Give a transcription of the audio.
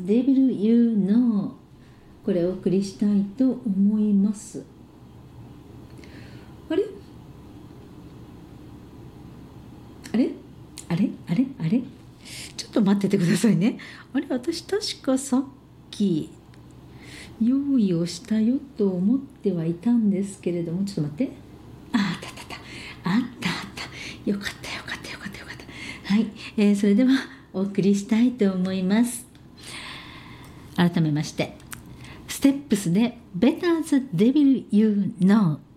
Devil You Know、 これをお送りしたいと思います。あれちょっと待っててくださいね。私確かさっき用意をしたよと思ってはいたんですけれども、ちょっと待って。あったよかった。はい、それではお送りしたいと思います。改めまして、ステップスで Better the Devil You Know。